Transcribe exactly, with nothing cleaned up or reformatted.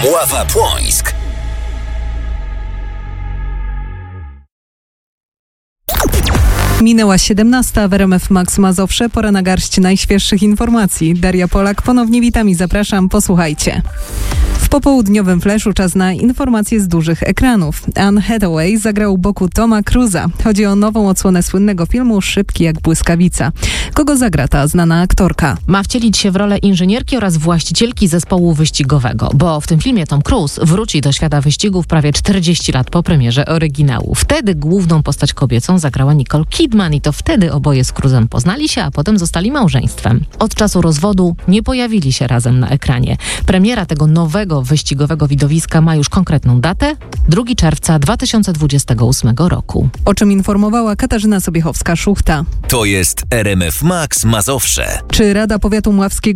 Mława Płońsk. Minęła siedemnasta w R M F Max Mazowsze. Pora na garść najświeższych informacji. Daria Polak, ponownie witam i zapraszam. Posłuchajcie. W popołudniowym fleszu czas na informacje z dużych ekranów. Anne Hathaway zagrał u boku Toma Cruza. Chodzi o nową odsłonę słynnego filmu Szybki jak błyskawica. Kogo zagra ta znana aktorka? Ma wcielić się w rolę inżynierki oraz właścicielki zespołu wyścigowego, bo w tym filmie Tom Cruise wróci do świata wyścigów prawie czterdzieści lat po premierze oryginału. Wtedy główną postać kobiecą zagrała Nicole Kidman i to wtedy oboje z Cruzem poznali się, a potem zostali małżeństwem. Od czasu rozwodu nie pojawili się razem na ekranie. Premiera tego nowego wyścigowego widowiska ma już konkretną datę, drugiego czerwca dwa tysiące dwudziestego ósmego roku. O czym informowała Katarzyna Sobiechowska-Szuchta. To jest R M F Max Mazowsze. Czy Rada Powiatu Mławskiego